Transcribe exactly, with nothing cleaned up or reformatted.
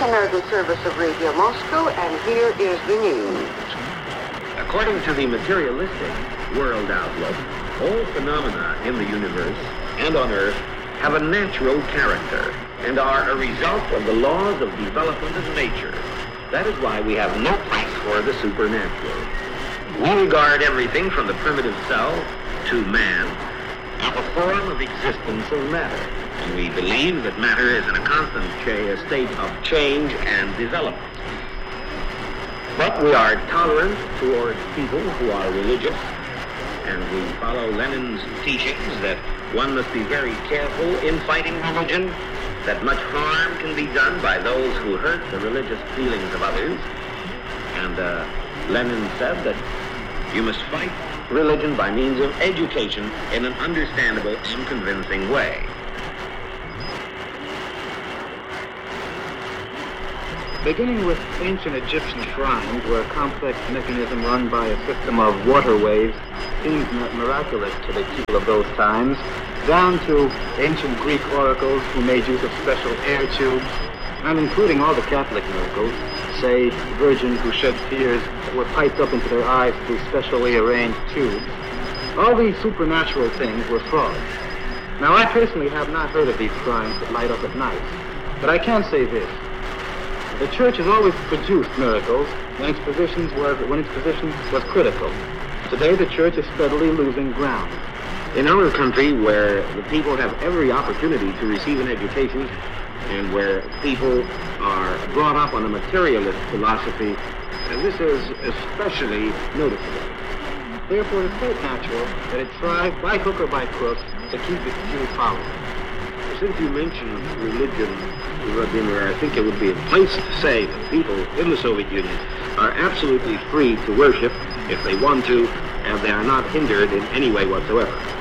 American Service of Radio Moscow, and here is the news. According to the materialistic world outlook, all phenomena in the universe and on Earth have a natural character and are a result of the laws of development of nature. That is why we have no place for the supernatural. We regard everything from the primitive cell to man as a form of existence of matter. And we believe that matter is in a constant cha- a state of change and development. But we are tolerant toward people who are religious, and we follow Lenin's teachings that one must be very careful in fighting religion, that much harm can be done by those who hurt the religious feelings of others. And uh, Lenin said that you must fight religion by means of education in an understandable and convincing way. Beginning with ancient Egyptian shrines, where a complex mechanism run by a system of waterways seems miraculous to the people of those times, down to ancient Greek oracles who made use of special air tubes, and including all the Catholic miracles, say virgins who shed tears that were piped up into their eyes through specially arranged tubes. All these supernatural things were frauds. Now, I personally have not heard of these shrines that light up at night, but I can say this. The church has always produced miracles when its position was, when its position was critical. Today, the church is steadily losing ground. In our country, where the people have every opportunity to receive an education, and where people are brought up on a materialist philosophy, and this is especially noticeable. Therefore, it's quite natural that it tries, by hook or by crook, to keep its few followers. Since you mentioned religion, Vladimir, I think it would be a place to say that people in the Soviet Union are absolutely free to worship if they want to, and they are not hindered in any way whatsoever.